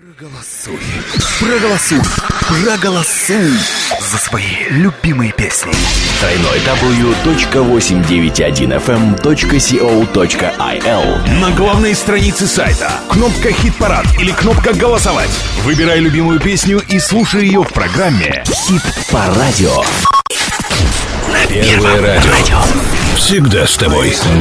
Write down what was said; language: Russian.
Проголосуй за свои любимые песни. www.891fm.co.il. На главной странице сайта кнопка «Хит-парад» или кнопка «Голосовать». Выбирай любимую песню и слушай ее в программе Хит по радио. На Первое радио. Всегда с тобой.